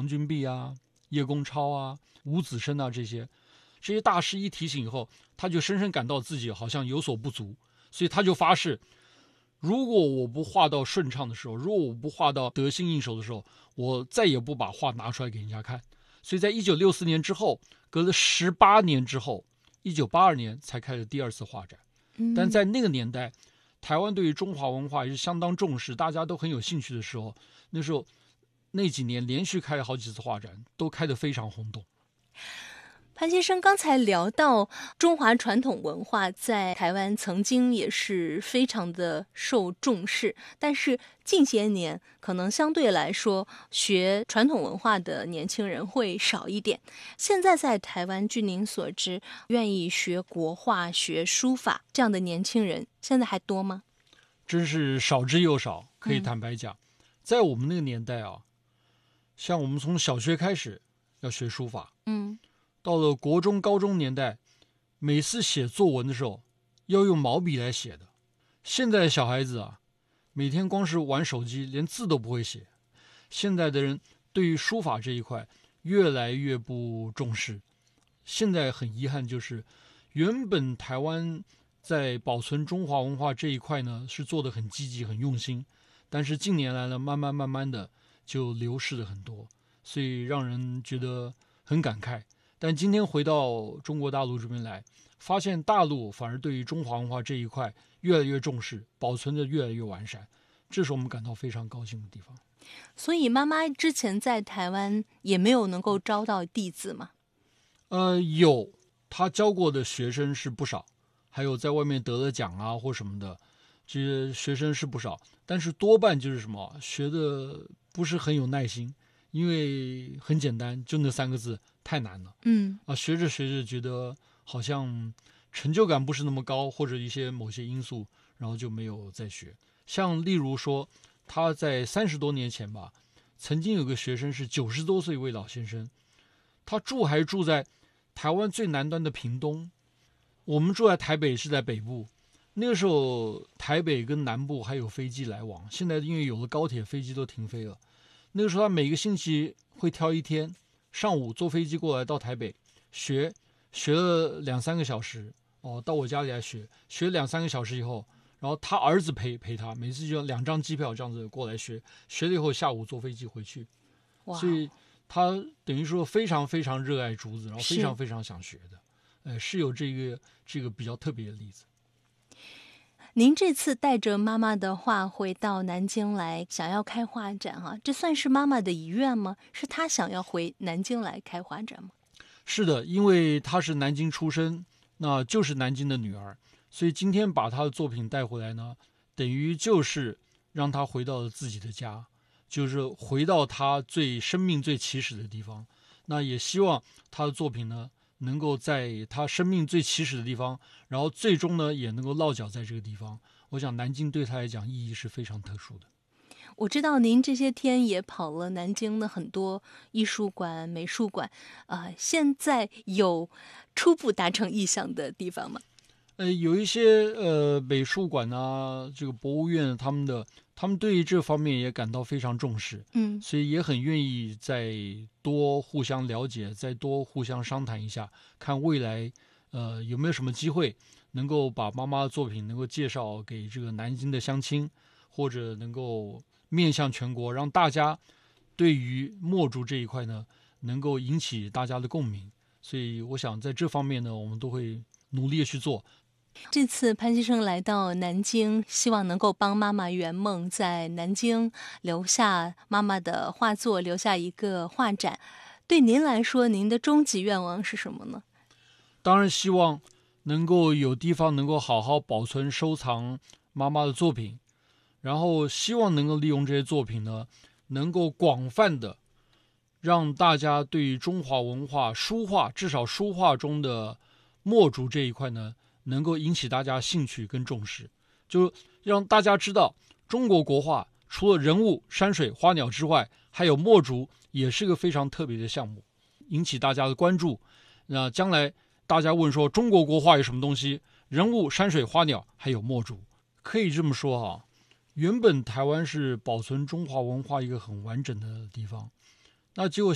唐君璧啊、叶公超啊、吴子升啊这些大师一提醒以后，他就深深感到自己好像有所不足，所以他就发誓，如果我不画到顺畅的时候，如果我不画到得心应手的时候，我再也不把画拿出来给人家看。所以在1964年之后，隔了18年之后，1982年才开了第二次画展。但在那个年代，台湾对于中华文化也是相当重视，大家都很有兴趣的时候，那时候那几年连续开了好几次画展，都开得非常轰动。 潘先生刚才聊到中华传统文化在台湾曾经也是非常的受重视，但是近些年可能相对来说学传统文化的年轻人会少一点。现在在台湾，据您所知，愿意学国画、学书法这样的年轻人现在还多吗？ 真是少之又少，可以坦白讲，在我们那个年代啊，像我们从小学开始要学书法，到了国中、高中年代，每次写作文的时候要用毛笔来写的。现在的小孩子啊，每天光是玩手机，连字都不会写。现在的人对于书法这一块越来越不重视。现在很遗憾，就是原本台湾在保存中华文化这一块呢，是做得很积极、很用心，但是近年来呢，慢慢的就流失了很多，所以让人觉得很感慨。但今天回到中国大陆这边来，发现大陆反而对于中华文化这一块越来越重视，保存的越来越完善，这是我们感到非常高兴的地方。 所以妈妈之前在台湾也没有能够招到弟子吗？ 有，他教过的学生是不少，还有在外面得了奖啊或什么的，这些学生是不少，但是多半就是什么，学的不是很有耐心，因为很简单，就那3个字太难了。学着学着觉得好像成就感不是那么高，或者某些因素，然后就没有再学。像例如说，他在30多年前吧，曾经有个学生是90多岁一位老先生，他还住在台湾最南端的屏东，我们住在台北是在北部。那个时候台北跟南部还有飞机来往，现在因为有了高铁，飞机都停飞了。那个时候他每个星期会挑一天上午坐飞机过来到台北学了2-3个小时，到我家里来学2-3个小时以后，然后他儿子陪他，每次就2张机票这样子过来学了以后下午坐飞机回去。所以他等于说非常非常热爱竹子，然后非常非常想学的，是有这个比较特别的例子。 您这次带着妈妈的画回到南京来，想要开画展这算是妈妈的遗愿吗？是她想要回南京来开画展吗？ 是的，因为她是南京出生，那就是南京的女儿，所以今天把她的作品带回来呢，等于就是让她回到了自己的家，就是回到她生命最起始的地方。那也希望她的作品呢，能够在她生命最起始的地方，然后最终呢也能够落脚在这个地方。我想南京对她来讲意义是非常特殊的。 我知道您这些天也跑了南京的很多艺术馆、美术馆，现在有初步达成意向的地方吗？ 有一些美术馆啊，这个博物院，他们对于这方面也感到非常重视，所以也很愿意再多互相了解，再多互相商谈一下，看未来有没有什么机会能够把妈妈的作品能够介绍给这个南京的乡亲，或者能够面向全国，让大家对于墨竹这一块呢，能够引起大家的共鸣。所以我想在这方面呢，我们都会努力的去做。 这次潘先生来到南京，希望能够帮妈妈圆梦，在南京留下妈妈的画作，留下一个画展。对您来说，您的终极愿望是什么呢？ 当然希望能够有地方能够好好保存收藏妈妈的作品，然后希望能够利用这些作品呢，能够广泛的让大家对于中华文化书画，至少书画中的墨竹这一块呢，能够引起大家兴趣跟重视，就让大家知道中国国画除了人物、山水、花鸟之外，还有墨竹，也是个非常特别的项目，引起大家的关注。那将来大家问说中国国画有什么东西？人物、山水、花鸟，还有墨竹。可以这么说原本台湾是保存中华文化一个很完整的地方，那结果